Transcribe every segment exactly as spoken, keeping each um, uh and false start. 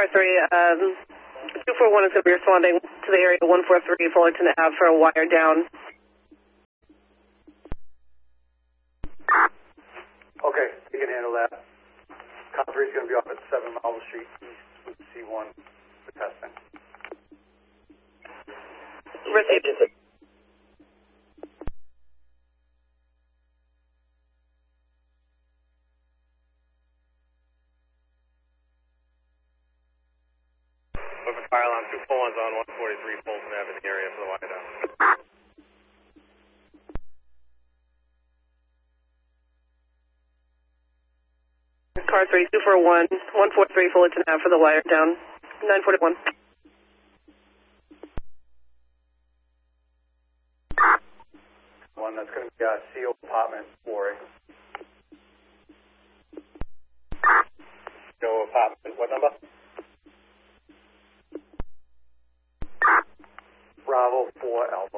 Car three, um, two four one is going to be responding to the area one four three Fullerton Ave for a wire down. Okay, you can handle that. Car three is going to be off at seven Marble Street East with C one for testing. Received. Open fire alarm, two four one's on one forty-three Fulton Ave in the area for the wire down. Car three, two four one, one four three Fullerton Ave for the wire down. nine forty-one. One that's going to be uh, C O apartment four A. C O apartment, what number? Bravo four Alpha.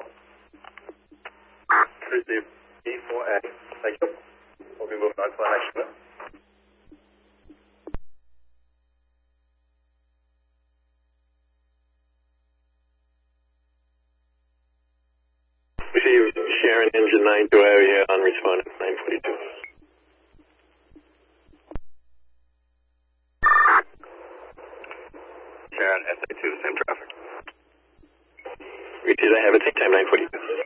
Receive E four A. Thank you. We'll be moving on to the next one. Receive Sharon engine nine two area on respondent nine forty-two. Sharon S A two, same traffic. Reaches I have it, same time nine forty-two.